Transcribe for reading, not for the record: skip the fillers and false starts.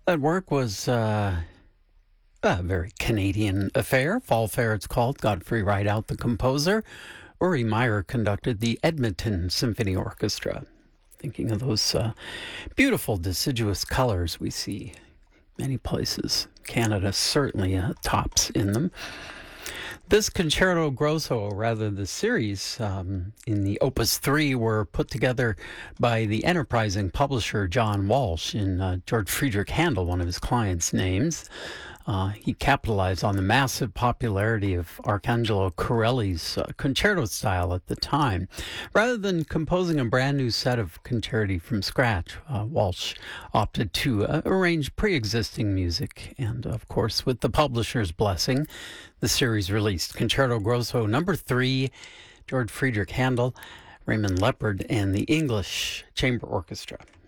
That work was a very Canadian affair. Fall Fair, it's called. Godfrey Rideout, the composer. Uri Meyer conducted the Edmonton Symphony Orchestra. Thinking of those beautiful deciduous colors we see many places. Canada certainly tops in them. This Concerto Grosso, or rather the series in the Opus 3, were put together by the enterprising publisher John Walsh in George Friedrich Handel, one of his clients' names. He capitalized on the massive popularity of Arcangelo Corelli's concerto style at the time. Rather than composing a brand new set of concerti from scratch, Walsh opted to arrange pre-existing music. And of course, with the publisher's blessing, the series released Concerto Grosso number 3, George Friedrich Handel, Raymond Leppard, and the English Chamber Orchestra.